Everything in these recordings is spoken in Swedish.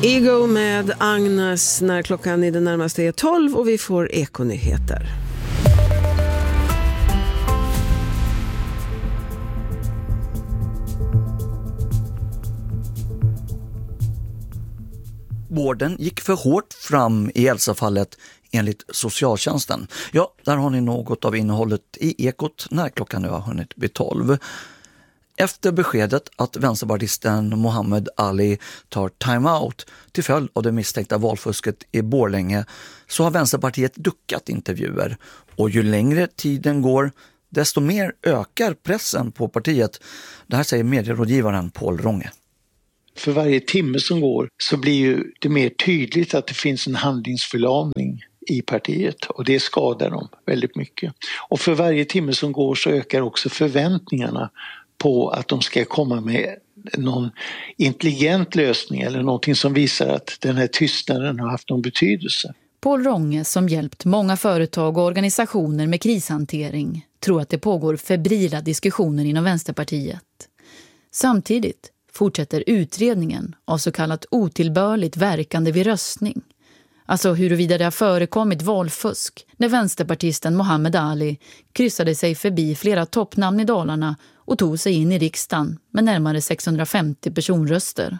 Ego med Agnes när klockan i det närmaste är 12 och vi får ekonyheter. Vården gick för hårt fram i Elsa-fallet enligt socialtjänsten. Ja, där har ni något av innehållet i Ekot när klockan nu har hunnit bli 12. Efter beskedet att vänsterpartisten Mohammed Ali tar time-out till följd av det misstänkta valfusket i Borlänge så har Vänsterpartiet duckat intervjuer. Och ju längre tiden går, desto mer ökar pressen på partiet. Det här säger medierådgivaren Paul Ronge. För varje timme som går så blir ju det mer tydligt att det finns en handlingsförlamning i partiet och det skadar dem väldigt mycket. Och för varje timme som går så ökar också förväntningarna på att de ska komma med någon intelligent lösning eller någonting som visar att den här tystnaden har haft någon betydelse. Paul Ronge, som hjälpt många företag och organisationer med krishantering, tror att det pågår febrila diskussioner inom Vänsterpartiet. Samtidigt fortsätter utredningen av så kallat otillbörligt verkande vid röstning. Alltså huruvida det har förekommit valfusk när vänsterpartisten Mohammed Ali kryssade sig förbi flera toppnamn i Dalarna och tog sig in i riksdagen med närmare 650 personröster.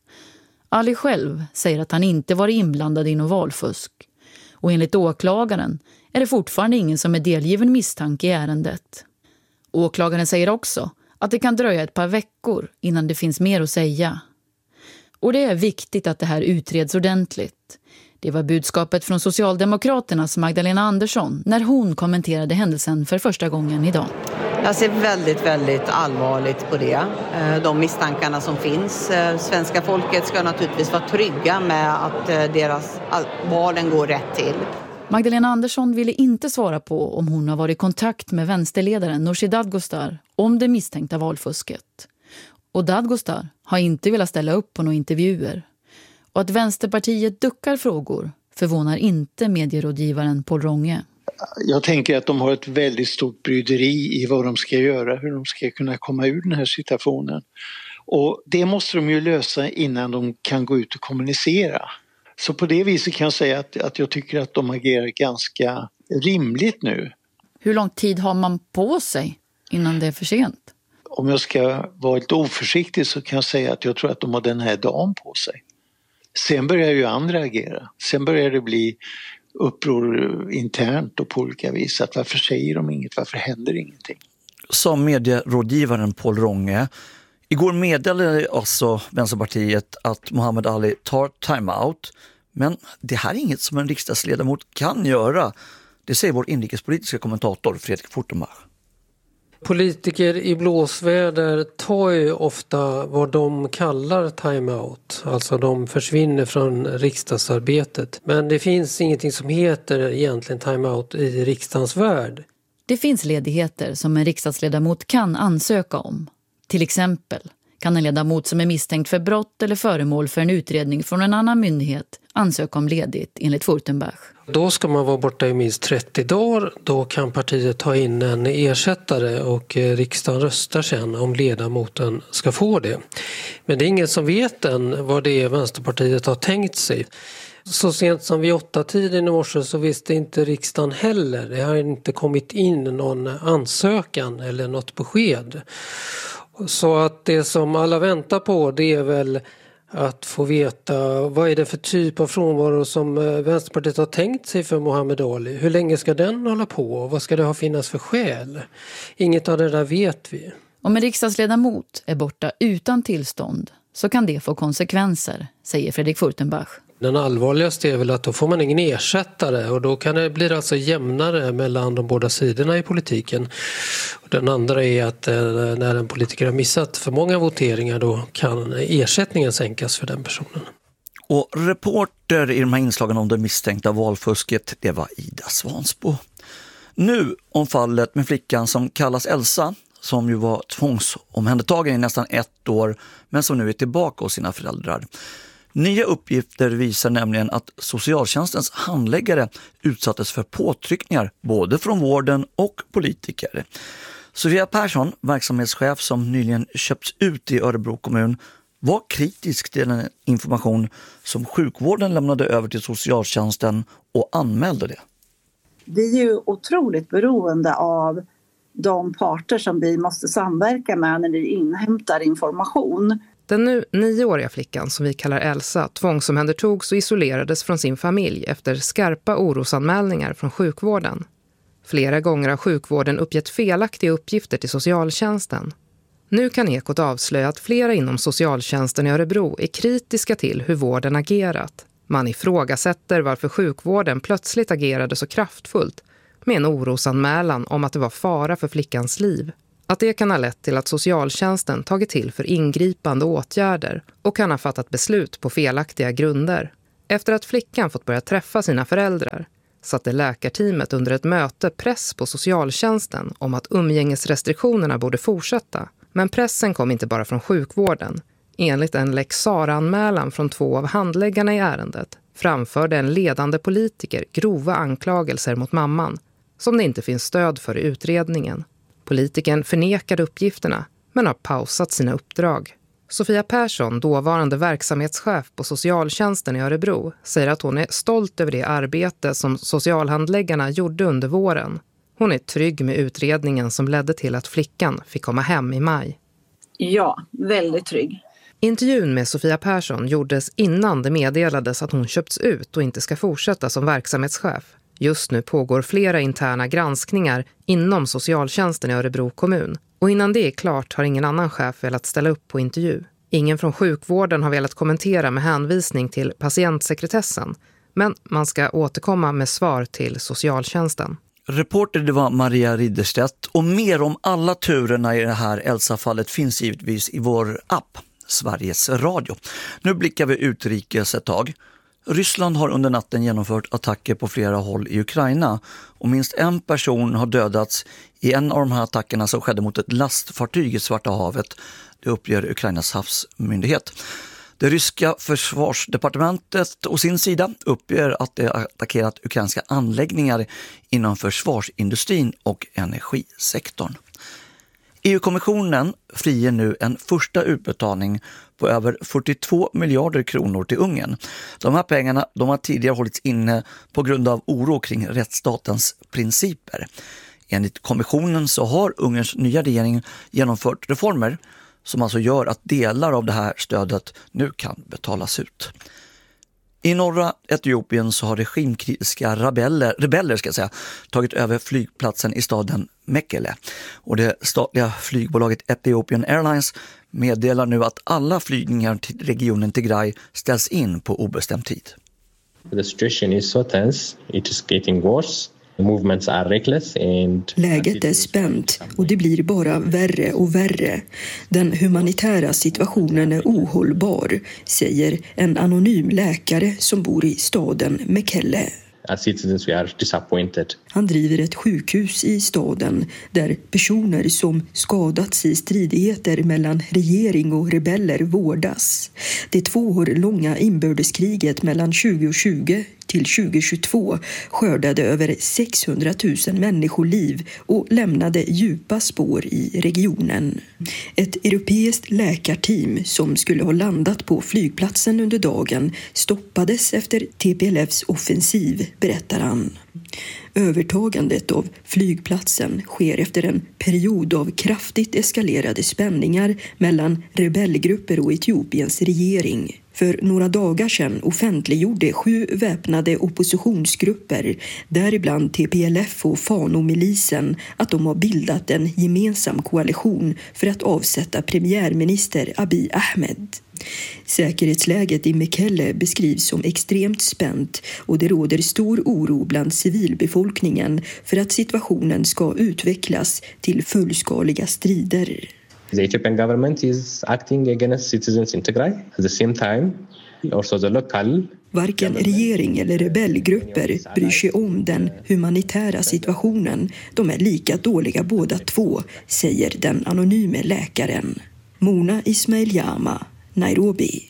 Ali själv säger att han inte var inblandad i något valfusk. Och enligt åklagaren är det fortfarande ingen som är delgiven misstanke i ärendet. Åklagaren säger också att det kan dröja ett par veckor innan det finns mer att säga. Och det är viktigt att det här utreds ordentligt. Det var budskapet från Socialdemokraternas Magdalena Andersson när hon kommenterade händelsen för första gången idag. Jag ser väldigt, väldigt allvarligt på det. De misstankarna som finns. Svenska folket ska naturligtvis vara trygga med att deras valen går rätt till. Magdalena Andersson ville inte svara på om hon har varit i kontakt med vänsterledaren Nooshi Dadgostar om det misstänkta valfusket. Och Dadgostar har inte velat ställa upp på några intervjuer. Och att Vänsterpartiet duckar frågor förvånar inte medierådgivaren Paul Ronge. Jag tänker att de har ett väldigt stort bryderi i vad de ska göra, hur de ska kunna komma ur den här situationen. Och det måste de ju lösa innan de kan gå ut och kommunicera. Så på det viset kan jag säga att jag tycker att de agerar ganska rimligt nu. Hur lång tid har man på sig innan det är för sent? Om jag ska vara lite oförsiktig så kan jag säga att jag tror att de har den här dagen på sig. Sen börjar ju andra agera. Sen börjar det bli uppror internt och på olika vis. Att varför säger de inget? Varför händer ingenting? Som medierådgivaren Paul Ronge. Igår meddelade alltså Vänsterpartiet att Mohammed Ali tar time-out. Men det här är inget som en riksdagsledamot kan göra. Det säger vår inrikespolitiska kommentator Fredrik Fortenbach. Politiker i blåsväder tar ju ofta vad de kallar time-out. Alltså de försvinner från riksdagsarbetet. Men det finns ingenting som heter egentligen time-out i riksdagens värld. Det finns ledigheter som en riksdagsledamot kan ansöka om. Till exempel kan en ledamot som är misstänkt för brott eller föremål för en utredning från en annan myndighet ansöka om ledigt enligt Fortenbach. Då ska man vara borta i minst 30 dagar. Då kan partiet ta in en ersättare och riksdagen röstar sen om ledamoten ska få det. Men det är ingen som vet än vad det är Vänsterpartiet har tänkt sig. Så sent som vid 8-tiden i morse så visste inte riksdagen heller. Det har inte kommit in någon ansökan eller något besked. Så att det som alla väntar på det är väl att få veta vad är det för typ av frånvaro som Vänsterpartiet har tänkt sig för Mohammed Ali. Hur länge ska den hålla på och vad ska det ha finnas för skäl? Inget av det där vet vi. Om en riksdagsledamot är borta utan tillstånd så kan det få konsekvenser, säger Fredrik Fortenbach. Den allvarligaste är väl att då får man ingen ersättare och då kan det bli alltså jämnare mellan de båda sidorna i politiken. Den andra är att när en politiker har missat för många voteringar då kan ersättningen sänkas för den personen. Och reporter i de här inslagen om det misstänkta valfusket, det var Ida Svansbo. Nu om fallet med flickan som kallas Elsa, som ju var tvångsomhändertagen i nästan 1 år men som nu är tillbaka hos sina föräldrar. Nya uppgifter visar nämligen att socialtjänstens handläggare utsattes för påtryckningar både från vården och politiker. Sofia Persson, verksamhetschef som nyligen köpts ut i Örebro kommun, var kritisk till den information som sjukvården lämnade över till socialtjänsten och anmälde det. Vi är ju otroligt beroende av de parter som vi måste samverka med när vi inhämtar information. Den nu 9-åriga flickan som vi kallar Elsa tvångsomhändertogs och isolerades från sin familj efter skarpa orosanmälningar från sjukvården. Flera gånger har sjukvården uppgett felaktiga uppgifter till socialtjänsten. Nu kan Ekot avslöja att flera inom socialtjänsten i Örebro är kritiska till hur vården agerat. Man ifrågasätter varför sjukvården plötsligt agerade så kraftfullt med en orosanmälan om att det var fara för flickans liv. Att det kan ha lett till att socialtjänsten tagit till för ingripande åtgärder och kan ha fattat beslut på felaktiga grunder. Efter att flickan fått börja träffa sina föräldrar satte läkarteamet under ett möte press på socialtjänsten om att umgängesrestriktionerna borde fortsätta. Men pressen kom inte bara från sjukvården. Enligt en Lex Sarah-anmälan från 2 av handläggarna i ärendet framförde en ledande politiker grova anklagelser mot mamman som det inte finns stöd för i utredningen. Politikern förnekade uppgifterna men har pausat sina uppdrag. Sofia Persson, dåvarande verksamhetschef på socialtjänsten i Örebro, säger att hon är stolt över det arbete som socialhandläggarna gjorde under våren. Hon är trygg med utredningen som ledde till att flickan fick komma hem i maj. Ja, väldigt trygg. Intervjun med Sofia Persson gjordes innan det meddelades att hon köpts ut och inte ska fortsätta som verksamhetschef. Just nu pågår flera interna granskningar inom socialtjänsten i Örebro kommun. Och innan det är klart har ingen annan chef velat ställa upp på intervju. Ingen från sjukvården har velat kommentera med hänvisning till patientsekretessen. Men man ska återkomma med svar till socialtjänsten. Reporter det var Maria Ridderstedt och mer om alla turerna i det här Elsa-fallet finns givetvis i vår app Sveriges Radio. Nu blickar vi utrikes ett tag. Ryssland har under natten genomfört attacker på flera håll i Ukraina och minst en person har dödats i en av de här attackerna som skedde mot ett lastfartyg i Svarta havet. Det uppger Ukrainas havsmyndighet. Det ryska försvarsdepartementet å sin sida uppger att det attackerat ukrainska anläggningar inom försvarsindustrin och energisektorn. EU-kommissionen friger nu en första utbetalning på över 42 miljarder kronor till Ungern. De här pengarna har tidigare hållits inne på grund av oro kring rättsstatens principer. Enligt kommissionen så har Ungerns nya regering genomfört reformer som alltså gör att delar av det här stödet nu kan betalas ut. I norra Etiopien så har regimkritiska rebeller tagit över flygplatsen i staden Mekelle. Och det statliga flygbolaget Ethiopian Airlines meddelar nu att alla flygningar till regionen Tigray ställs in på obestämd tid. The situation is so tense, it is getting worse. Movements are reckless and... Läget är spänt och det blir bara värre och värre. Den humanitära situationen är ohållbar, säger en anonym läkare som bor i staden Mekelle. As citizens we are disappointed. Han driver ett sjukhus i staden där personer som skadats i stridigheter mellan regering och rebeller vårdas. Det 2 år långa inbördeskriget mellan 2020 till 2022 skördade över 600 000 människoliv och lämnade djupa spår i regionen. Ett europeiskt läkarteam som skulle ha landat på flygplatsen under dagen stoppades efter TPLFs offensiv, berättar han. Övertagandet av flygplatsen sker efter en period av kraftigt eskalerade spänningar mellan rebellgrupper och Etiopiens regering. För några dagar sedan offentliggjorde 7 väpnade oppositionsgrupper, däribland TPLF och Fano-milisen, att de har bildat en gemensam koalition för att avsätta premiärminister Abiy Ahmed. Säkerhetsläget i Mekelle beskrivs som extremt spänt och det råder stor oro bland civilbefolkningen för att situationen ska utvecklas till fullskaliga strider. The Ethiopian government is acting against citizens in Tigray. At the same time, also the local... Varken regering eller rebellgrupper bryr sig om den humanitära situationen. De är lika dåliga båda två, säger den anonyme läkaren. Mona Ismail-Jama, Nairobi.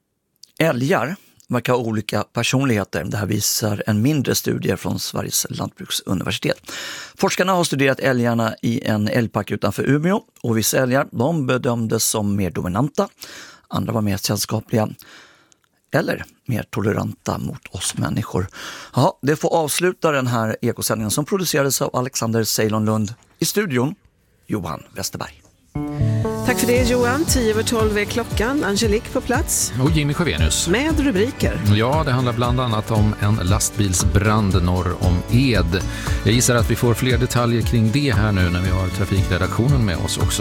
Älgar verkar ha olika personligheter. Det här visar en mindre studie från Sveriges lantbruksuniversitet. Forskarna har studerat älgarna i en älgpark utanför Umeå och vissa älgar de bedömdes som mer dominanta. andra var mer sällskapliga eller mer toleranta mot oss människor. Ja, det får avsluta den här ekosändningen som producerades av Alexander Ceylonlund. I studion, Johan Westerberg. Tack för det Johan. 10:12 är klockan. Angelique på plats. Och Jimmy Sjövenus. Med rubriker. Ja, det handlar bland annat om en lastbilsbrand norr om Ed. Jag gissar att vi får fler detaljer kring det här nu när vi har trafikredaktionen med oss också.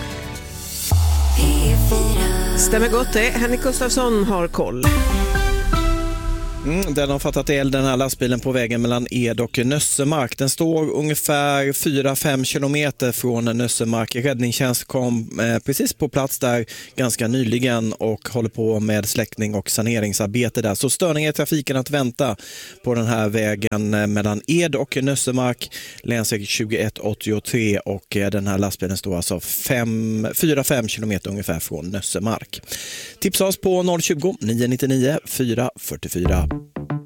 Stämmer gott det. Henrik Gustafsson har koll. Den har fattat eld, den här lastbilen, på vägen mellan Ed och Nössemark. Den står ungefär 4-5 kilometer från Nössemark. Räddningstjänst kom precis på plats där ganska nyligen och håller på med släckning och saneringsarbete där. Så störningar i trafiken att vänta på den här vägen mellan Ed och Nössemark, länsväg 2183, och den här lastbilen står alltså 4-5 kilometer ungefär från Nössemark. Tipsa oss på 020 999 444.